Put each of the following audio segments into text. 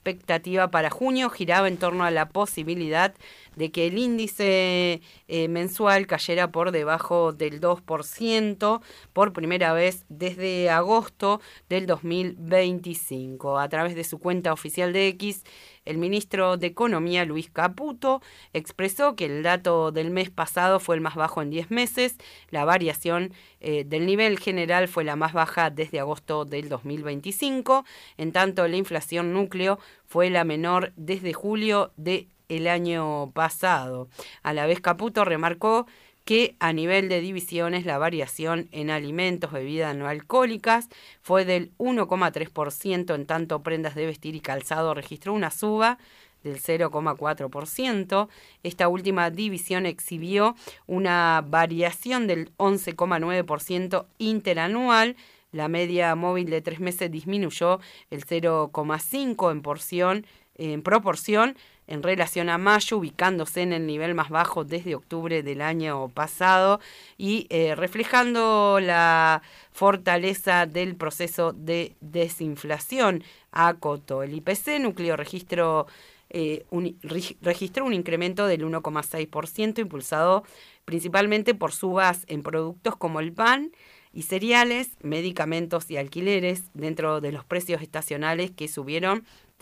expectativa para junio giraba en torno a la posibilidad de que el índice mensual cayera por debajo del 2% por primera vez desde agosto del 2025. A través de su cuenta oficial de X, el ministro de Economía, Luis Caputo, expresó que el dato del mes pasado fue el más bajo en 10 meses. La variación del nivel general fue la más baja desde agosto del 2025. En tanto, la inflación núcleo fue la menor desde julio del año pasado. A la vez, Caputo remarcó que a nivel de divisiones la variación en alimentos, bebidas no alcohólicas fue del 1,3%, en tanto prendas de vestir y calzado registró una suba del 0,4%. Esta última división exhibió una variación del 11,9% interanual. La media móvil de 3 meses disminuyó el 0,5% en proporción en relación a mayo, ubicándose en el nivel más bajo desde octubre del año pasado y reflejando la fortaleza del proceso de desinflación. Acotó el IPC, núcleo registró un incremento del 1,6%, impulsado principalmente por subas en productos como el pan y cereales, medicamentos y alquileres, dentro de los precios estacionales que subieron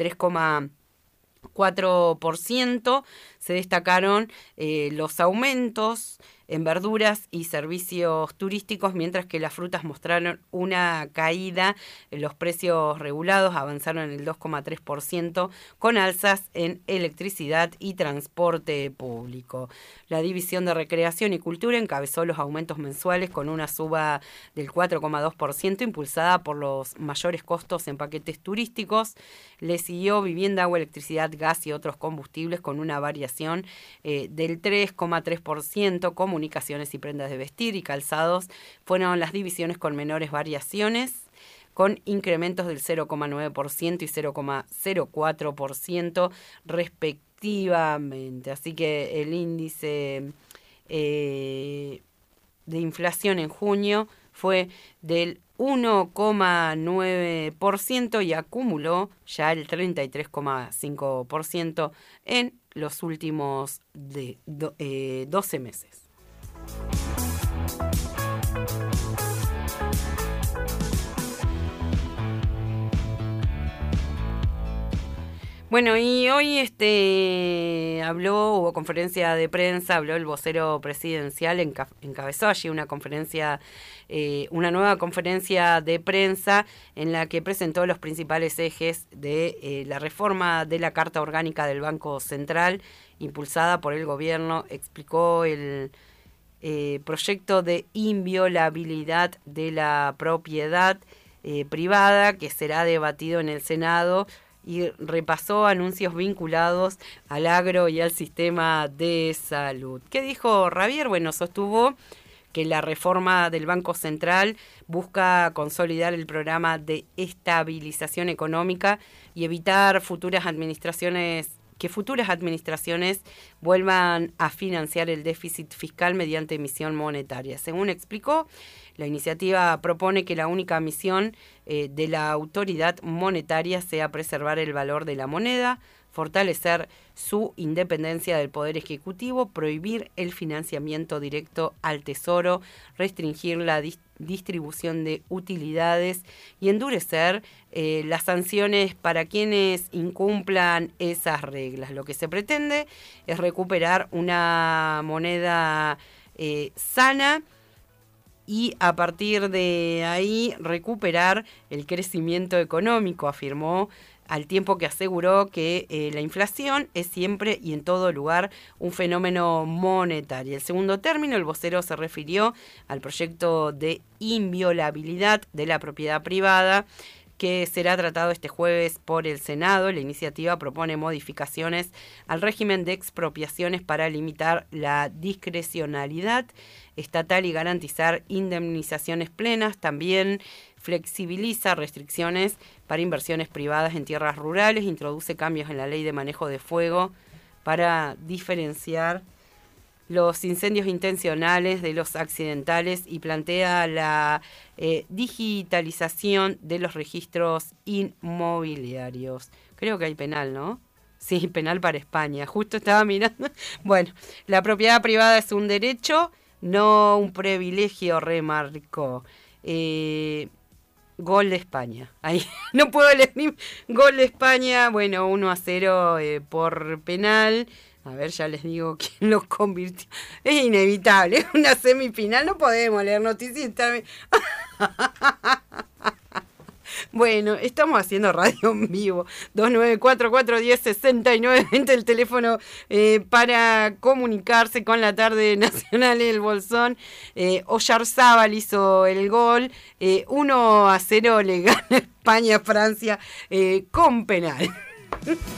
3,4%. Se destacaron los aumentos en verduras y servicios turísticos, mientras que las frutas mostraron una caída. Los precios regulados avanzaron en el 2,3%, con alzas en electricidad y transporte público. La División de Recreación y Cultura encabezó los aumentos mensuales con una suba del 4,2%, impulsada por los mayores costos en paquetes turísticos. Le siguió vivienda, agua, electricidad, gas y otros combustibles con una variación del 3,3%, comunicaciones y prendas de vestir y calzados fueron las divisiones con menores variaciones, con incrementos del 0,9% y 0,04% respectivamente. Así que el índice de inflación en junio fue del 1,9% y acumuló ya el 33,5% en los últimos 12 meses. Bueno, y hoy hubo conferencia de prensa, habló el vocero presidencial, encabezó allí una nueva conferencia de prensa en la que presentó los principales ejes de la reforma de la Carta Orgánica del Banco Central, impulsada por el gobierno. Explicó el proyecto de inviolabilidad de la propiedad privada que será debatido en el Senado, y repasó anuncios vinculados al agro y al sistema de salud. ¿Qué dijo Ravier? Bueno, sostuvo que la reforma del Banco Central busca consolidar el programa de estabilización económica y evitar que futuras administraciones vuelvan a financiar el déficit fiscal mediante emisión monetaria. Según explicó, la iniciativa propone que la única misión de la autoridad monetaria sea preservar el valor de la moneda, fortalecer su independencia del Poder Ejecutivo, prohibir el financiamiento directo al Tesoro, restringir la distribución de utilidades y endurecer las sanciones para quienes incumplan esas reglas. Lo que se pretende es recuperar una moneda sana y a partir de ahí recuperar el crecimiento económico, afirmó, al tiempo que aseguró que la inflación es siempre y en todo lugar un fenómeno monetario. El segundo término, el vocero se refirió al proyecto de inviolabilidad de la propiedad privada, que será tratado este jueves por el Senado. La iniciativa propone modificaciones al régimen de expropiaciones para limitar la discrecionalidad estatal y garantizar indemnizaciones plenas. También flexibiliza restricciones para inversiones privadas en tierras rurales, introduce cambios en la ley de manejo de fuego para diferenciar los incendios intencionales de los accidentales y plantea la digitalización de los registros inmobiliarios. Creo que hay penal, ¿no? Sí, penal para España. Justo estaba mirando. Bueno, la propiedad privada es un derecho, no un privilegio, remarcó. Gol de España. Ahí no puedo elegir. Gol de España, bueno, 1-0 por penal. A ver, ya les digo quién lo convirtió. Es inevitable, es una semifinal, no podemos leer noticias. Bueno, estamos haciendo radio en vivo. 2944106920 el teléfono para comunicarse con la tarde nacional El Bolsón. Oyarzábal hizo el gol. 1-0 le gana España a Francia con penal.